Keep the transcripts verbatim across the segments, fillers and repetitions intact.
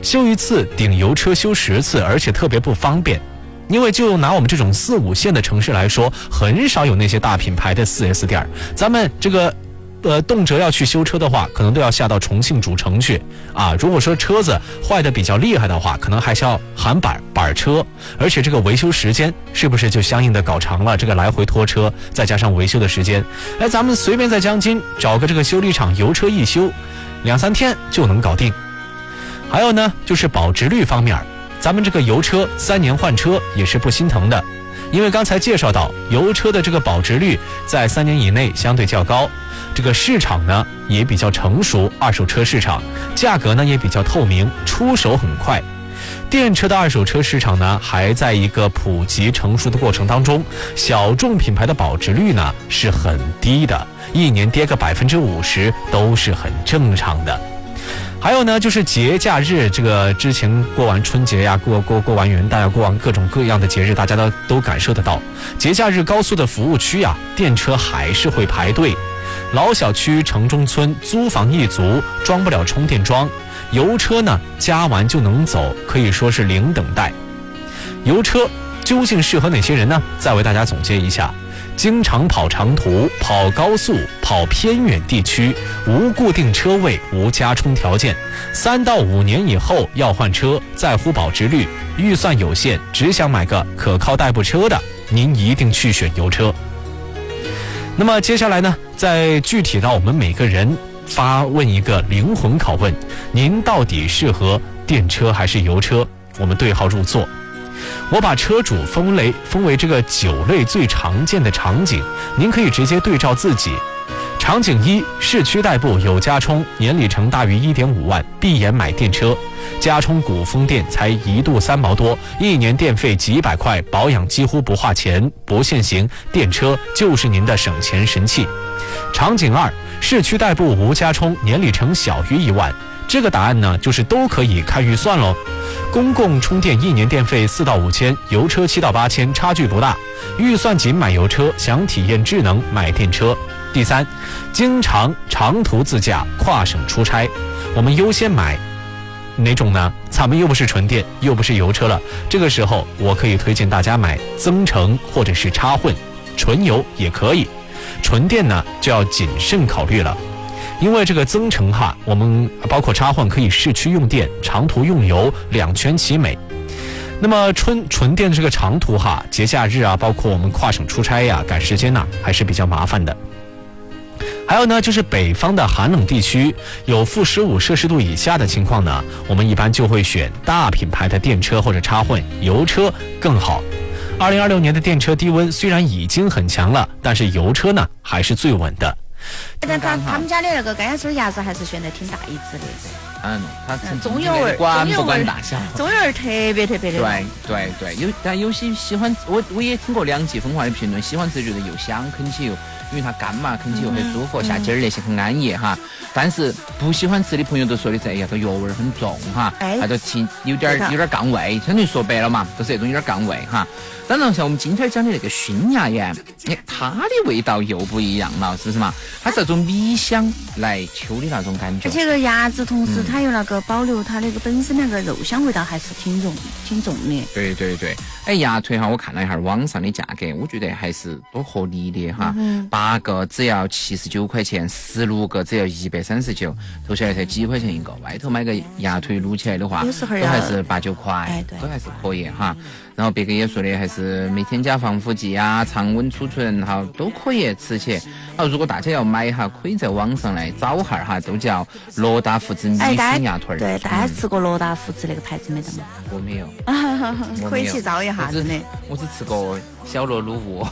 修一次顶油车修十次，而且特别不方便。因为就拿我们这种四五线的城市来说，很少有那些大品牌的 四 S 店，咱们这个呃，动辄要去修车的话，可能都要下到重庆主城去啊。如果说车子坏的比较厉害的话，可能还是要喊板板车，而且这个维修时间是不是就相应的搞长了？这个来回拖车，再加上维修的时间，哎，咱们随便在江津找个这个修理厂，油车一修，两三天就能搞定。还有呢，就是保值率方面，咱们这个油车三年换车也是不心疼的。因为刚才介绍到，油车的这个保值率在三年以内相对较高，这个市场呢也比较成熟，二手车市场价格呢也比较透明，出手很快。电车的二手车市场呢还在一个普及成熟的过程当中，小众品牌的保值率呢是很低的，一年跌个百分之五十都是很正常的。还有呢，就是节假日，这个之前过完春节呀，过过过完元旦呀，过完各种各样的节日，大家都都感受得到，节假日高速的服务区啊，电车还是会排队。老小区、城中村租房一族装不了充电桩，油车呢加完就能走，可以说是零等待。油车究竟适合哪些人呢？再为大家总结一下。经常跑长途、跑高速、跑偏远地区，无固定车位、无加充条件，三到五年以后要换车，在乎保值率，预算有限，只想买个可靠代步车的，您一定去选油车。那么接下来呢，再具体到我们每个人发问一个灵魂拷问：您到底适合电车还是油车？我们对号入座。我把车主分类分为这个九类最常见的场景，您可以直接对照自己。场景一，市区代步有加充，年里程大于 一点五万，闭眼买电车，加充古风电才一度三毛多，一年电费几百块，保养几乎不花钱，不限行，电车就是您的省钱神器。场景二，市区代步无加充，年里程小于一万，这个答案呢就是都可以看预算咯。公共充电一年电费四到五千，油车七到八千，差距不大。预算仅买油车，想体验智能买电车。第三，经常长途自驾、跨省出差，我们优先买哪种呢？咱们又不是纯电，又不是油车了，这个时候我可以推荐大家买增程或者是插混，纯油也可以，纯电呢就要谨慎考虑了。因为这个增程哈，我们包括插换可以市区用电，长途用油，两全其美。那么纯纯电这个长途哈，节假日啊，包括我们跨省出差呀、赶时间呐、还是比较麻烦的。还有呢，就是北方的寒冷地区，有负十五摄氏度以下的情况呢，我们一般就会选大品牌的电车或者插混，油车更好。二零二六年的电车低温虽然已经很强了，但是油车呢还是最稳的。 但他他们家的那个干丝牙子还是选的挺大一只的。 嗯，它中油味， 管不管大小， 中油味特别特别的。 对对对，有但有些喜欢我我也听过两极分化的评论，喜欢只觉得又香，啃起又因为它干嘛，啃起又很舒服，下劲儿那些很安逸哈。但是不喜欢吃的朋友都说的是，哎呀，这油味很重哈，它都提有点有点杠味，相当于说白了嘛，都是那种有点杠味哈。当然，像我们今天讲的那个熏牙盐，哎，它的味道又不一样了，是不是嘛？它是那种米香来秋的那种感觉。 而且个牙子同时它有那个保留它那个本身那个肉香味道，还是挺重挺重的。 对对对，哎，牙腿哈，我看了一下网上的价格，我觉得还是多合理的哈。嗯、八个只要七十九块钱，十六个只要一百三十九，头下来才几块钱一个。外头买个牙腿撸起来的话，都还是八九块，哎、都还是可以哈。然后别个也说的还是没添加防腐剂啊，常温储存哈都可以吃起。好，如果大家要买哈，可以在网上来找哈哈，都叫罗达福子米熏牙腿。 对，大家吃过罗达福子那个牌子没得吗？ 我没有， 可以去找一下真的。 我只吃过小罗鲁窝。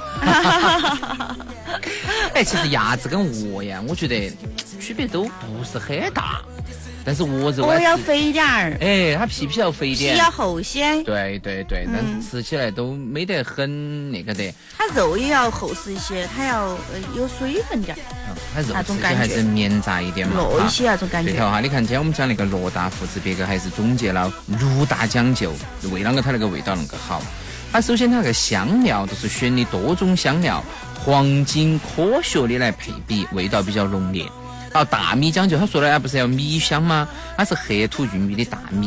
哎，其实牙子跟窝呀，我觉得区别都不是很大。但是窝子我要肥点儿， 哎，它皮皮要肥点， 皮要厚些， 对对对，但是吃起来都没得很那个的。 它肉也要厚实一些，它要呃有水分点儿， 嗯，它肉吃起来还是绵杂一点嘛， 糯一些那种感觉。 对头哈，你看今天我们讲那个罗达福子，别个还是总结了六大讲究，为啷个它那个味道能够好。它首先它那个香料都是选的多种香料，黄金科学的来配比，味道比较浓烈。哦，大米讲究，他说的不是要米香吗？它是黑土玉米的大米。